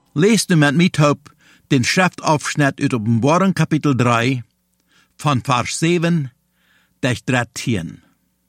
Lest nu met mij op den Schriftaufschnitt uit Openbaring Kapitel 3, von Vers 7 bis 13.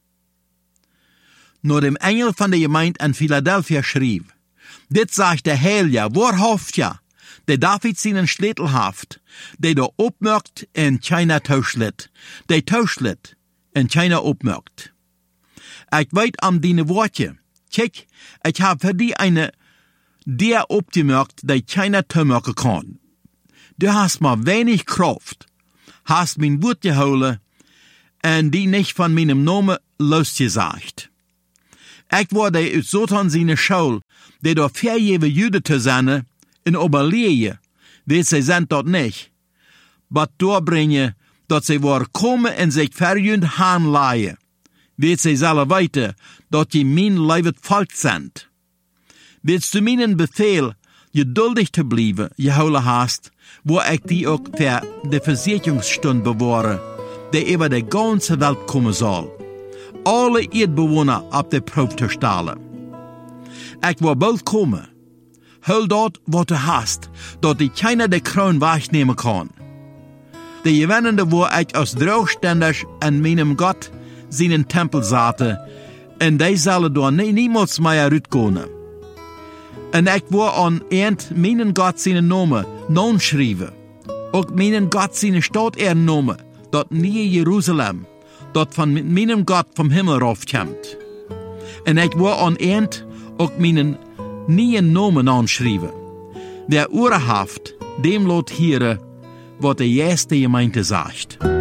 Nur dem Engel von der Gemeinde in Philadelphia schrieb, dit sagt der Heilige, wahrhaft ja, der David seinen Schlätel haft, der da opmerkt en China tauschlet, der tauschlet en China opmerkt. Ich weet am dine Wortje, kijk, ich hab für die eine der opgemerkt, die China taumerken kann. Du hast mal wenig Kraft, hast mein Wort geholen, en die nicht von meinem Namen losgesagt. Ich wurde uit Sotan seine Schule, die da verjewe Juden zu sein, in Oberleje, weet sie sind dort nicht, but doorbrengen, dat sie war kommen en sich verjünd hanleihen, weet sie alle weiter, dat die mein Leivet falsch sind. Willst du meinen Befehl, geduldig zu bleiben, geholen hast, wo ich die auch für die Versicherungsstunde bewahre, die über die ganze Welt kommen soll. Alle Erdbewohner auf die Probe zu stellen. Ich will bald kommen. Hol dort, was du hast, dort die keiner die Kroon wegnehmen kann. Die Gewannende, wo ich als draufständig an meinem Gott seinen Tempel satte, und die sollen da niemals mehr rausgehen. Und ich will an meinen Gott seinen Namen non schreiben. Auch meinen Gott seine Stadt ernehmen, dort nie Jerusalem, dort von meinem Gott vom Himmel raufkommt. Und ich will an auch meinen neuen Namen anschreiben. Wer Ohren haft, dem lot hören, was die erste Gemeinde sagt.